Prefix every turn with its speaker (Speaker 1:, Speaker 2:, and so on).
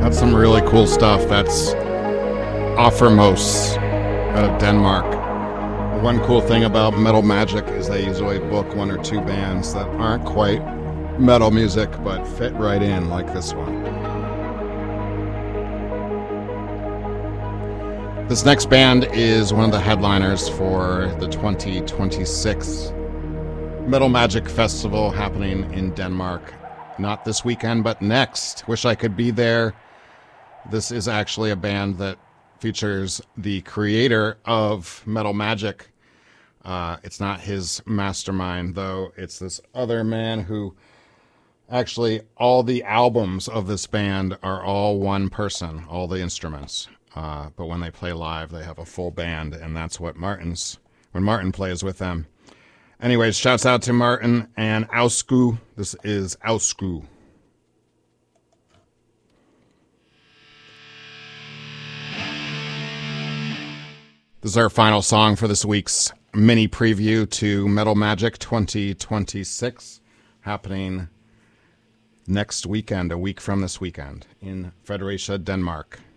Speaker 1: That's some really cool stuff. That's Offermos out of Denmark. One cool thing about Metal Magic is they usually book one or two bands that aren't quite metal music but fit right in, like this one. This next band is one of the headliners for the 2026 Metal Magic Festival happening in Denmark. Not this weekend, but next. Wish I could be there. This is actually a band that features the creator of Metal Magic. It's not his mastermind, though. It's this other man who actually, all the albums of this band are all one person, all the instruments. But when they play live, they have a full band, and that's what when Martin plays with them. Anyways, shouts out to Martin and Ausku. This is Ausku. This is our final song for this week's mini preview to Metal Magic 2026, happening next weekend, a week from this weekend, in Fredericia, Denmark.